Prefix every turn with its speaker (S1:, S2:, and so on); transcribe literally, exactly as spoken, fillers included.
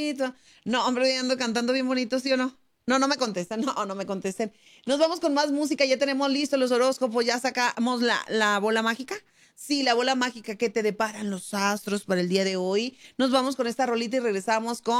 S1: No, hombre, yo ando cantando bien bonito, ¿sí o no? No, no me contestan, no, no me contesten. Nos vamos con más música, ya tenemos listos los horóscopos, ya sacamos la, la bola mágica. Sí, la bola mágica que te deparan los astros para el día de hoy. Nos vamos con esta rolita y regresamos con